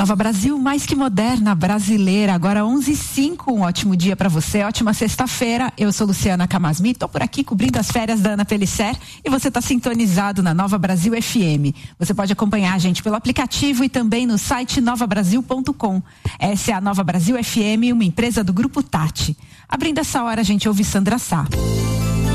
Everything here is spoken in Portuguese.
Nova Brasil, mais que moderna, brasileira. Agora 11h05, um ótimo dia para você, ótima sexta-feira. Eu sou Luciana Camasmi, tô por aqui cobrindo as férias da Ana Pellicer e você tá sintonizado na Nova Brasil FM. Você pode acompanhar a gente pelo aplicativo e também no site novabrasil.com. Essa é a Nova Brasil FM, uma empresa do Grupo Tati. Abrindo essa hora, a gente ouve Sandra Sá.